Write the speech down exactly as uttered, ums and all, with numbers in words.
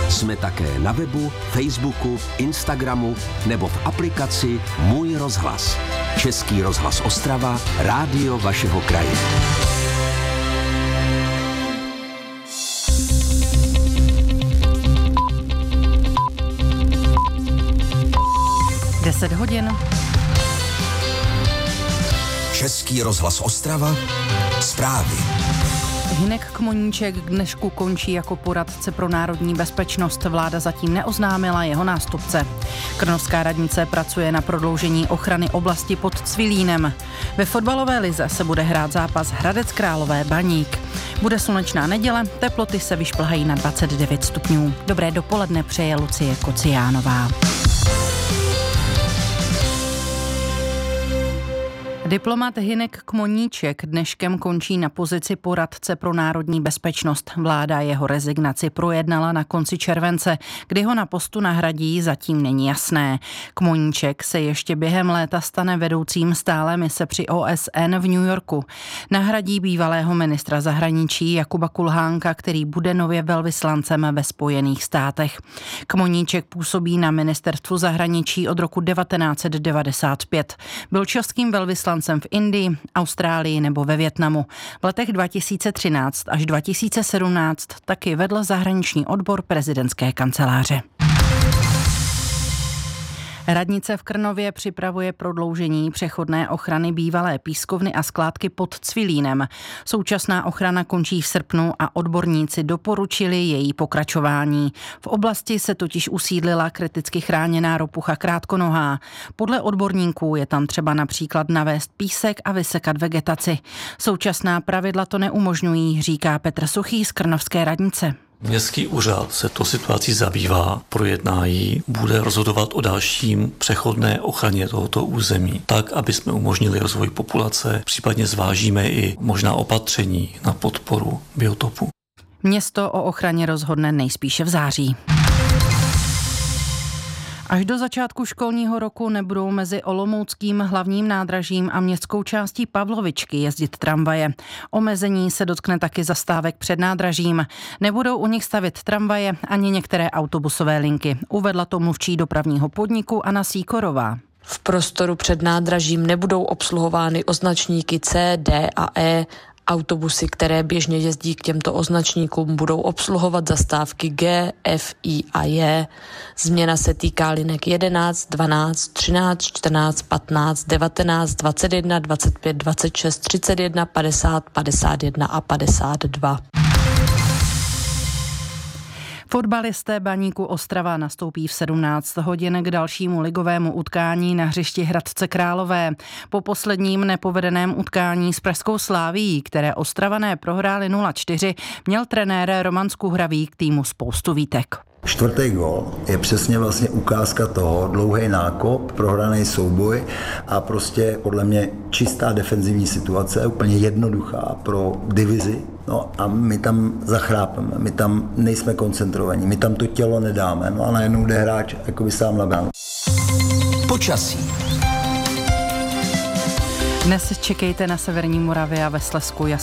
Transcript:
Jsme také na webu, Facebooku, Instagramu nebo v aplikaci Můj rozhlas. Český rozhlas Ostrava, rádio vašeho kraje. deset hodin. Český rozhlas Ostrava, zprávy. Hynek Kmoníček k dnešku končí jako poradce pro národní bezpečnost. Vláda zatím neoznámila jeho nástupce. Krnovská radnice pracuje na prodloužení ochrany oblasti pod Cvilínem. Ve fotbalové lize se bude hrát zápas Hradec Králové Baník. Bude slunečná neděle, teploty se vyšplhají na dvacet devět stupňů. Dobré dopoledne přeje Lucie Kociánová. Diplomat Hynek Kmoníček dneškem končí na pozici poradce pro národní bezpečnost. Vláda jeho rezignaci projednala na konci července, kdy ho na postu nahradí, zatím není jasné. Kmoníček se ještě během léta stane vedoucím stálé mise při O S N v New Yorku. Nahradí bývalého ministra zahraničí Jakuba Kulhánka, který bude nově velvyslancem ve Spojených státech. Kmoníček působí na ministerstvu zahraničí od roku devatenáct set devadesát pět. Byl českým velvyslancem v Indii, Austrálii nebo ve Vietnamu. V letech dva tisíce třináct až dva tisíce sedmnáct taky vedl zahraniční odbor prezidentské kanceláře. Radnice v Krnově připravuje prodloužení přechodné ochrany bývalé pískovny a skládky pod Cvilínem. Současná ochrana končí v srpnu a odborníci doporučili její pokračování. V oblasti se totiž usídlila kriticky chráněná ropucha krátkonohá. Podle odborníků je tam třeba například navést písek a vysekat vegetaci. Současná pravidla to neumožňují, říká Petr Suchý z Krnovské radnice. Městský úřad se to situací zabývá, projedná ji, bude rozhodovat o dalším přechodné ochraně tohoto území, tak, aby jsme umožnili rozvoj populace, případně zvážíme i možná opatření na podporu biotopu. Město o ochraně rozhodne nejspíše v září. Až do začátku školního roku nebudou mezi olomouckým hlavním nádražím a městskou částí Pavlovičky jezdit tramvaje. Omezení se dotkne taky zastávek před nádražím. Nebudou u nich stavit tramvaje ani některé autobusové linky. Uvedla to mluvčí dopravního podniku Anna Síkorová. V prostoru před nádražím nebudou obsluhovány označníky C, D a E. Autobusy, které běžně jezdí k těmto označníkům, budou obsluhovat zastávky G, F, I a J. Změna se týká linek jedenáct, dvanáct, třináct, čtrnáct, patnáct, devatenáct, dvacet jedna, dvacet pět, dvacet šest, třicet jedna, padesát, padesát jedna a padesát dva. Fotbalisté Baníku Ostrava nastoupí v sedmnáct hodin k dalšímu ligovému utkání na hřišti Hradce Králové. Po posledním nepovedeném utkání s pražskou Slavií, které Ostravané prohráli nula čtyři, měl trenér Roman Skuhravý k týmu spoustu výtek. Čtvrtý gól je přesně vlastně ukázka toho, dlouhý nákop, prohraný souboj a prostě podle mě čistá defenzivní situace, úplně jednoduchá pro divizi. No a my tam zachrápeme, my tam nejsme koncentrovaní, my tam to tělo nedáme, no a najednou jde hráč jakoby sám na bránu. Počasí. Dnes čekejte na severní Moravě a ve Slezsku jasný